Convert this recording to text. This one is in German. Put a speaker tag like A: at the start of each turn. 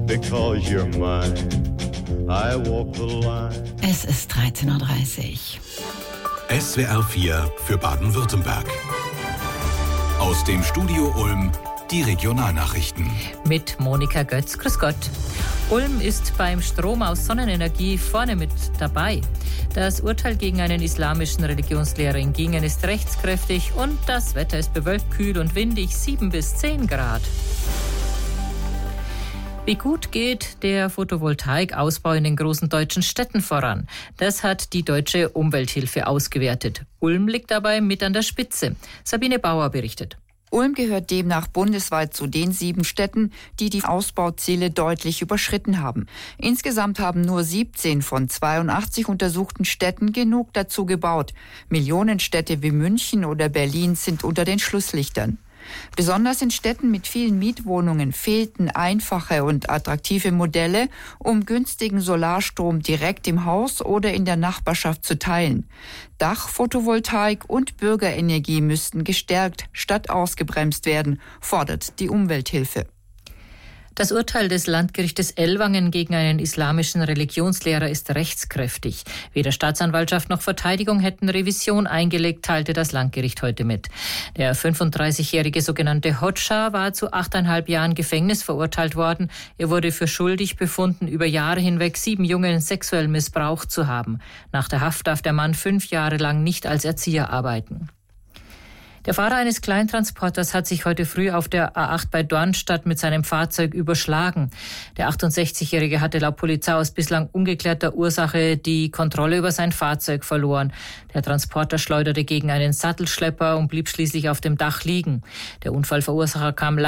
A: because you're mine. I walk the line.
B: Es ist 13.30 Uhr.
C: SWR 4 für Baden-Württemberg. Aus dem Studio Ulm die Regionalnachrichten.
D: Mit Monika Götz. Grüß Gott. Ulm ist beim Strom aus Sonnenenergie vorne mit dabei. Das Urteil gegen einen islamischen Religionslehrer in Gingen ist rechtskräftig und das Wetter ist bewölkt, kühl und windig, 7 bis 10 Grad. Wie gut geht der Photovoltaikausbau in den großen deutschen Städten voran? Das hat die Deutsche Umwelthilfe ausgewertet. Ulm liegt dabei mit an der Spitze. Sabine Bauer berichtet.
E: Ulm gehört demnach bundesweit zu den 7 Städten, die die Ausbauziele deutlich überschritten haben. Insgesamt haben nur 17 von 82 untersuchten Städten genug dazu gebaut. Millionenstädte wie München oder Berlin sind unter den Schlusslichtern. Besonders in Städten mit vielen Mietwohnungen fehlten einfache und attraktive Modelle, um günstigen Solarstrom direkt im Haus oder in der Nachbarschaft zu teilen. Dachphotovoltaik und Bürgerenergie müssten gestärkt statt ausgebremst werden, fordert die Umwelthilfe.
D: Das Urteil des Landgerichtes Ellwangen gegen einen islamischen Religionslehrer ist rechtskräftig. Weder Staatsanwaltschaft noch Verteidigung hätten Revision eingelegt, teilte das Landgericht heute mit. Der 35-jährige sogenannte Hoxha war zu 8,5 Jahren Gefängnis verurteilt worden. Er wurde für schuldig befunden, über Jahre hinweg 7 Jungen sexuell missbraucht zu haben. Nach der Haft darf der Mann 5 Jahre lang nicht als Erzieher arbeiten. Der Fahrer eines Kleintransporters hat sich heute früh auf der A8 bei Dornstadt mit seinem Fahrzeug überschlagen. Der 68-Jährige hatte laut Polizei aus bislang ungeklärter Ursache die Kontrolle über sein Fahrzeug verloren. Der Transporter schleuderte gegen einen Sattelschlepper und blieb schließlich auf dem Dach liegen. Der Unfallverursacher kam